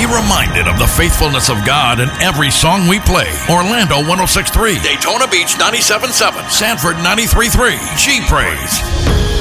reminded of the faithfulness of God in every song we play. Orlando 106.3, Daytona Beach 97.7, Sanford 93.3, G Praise.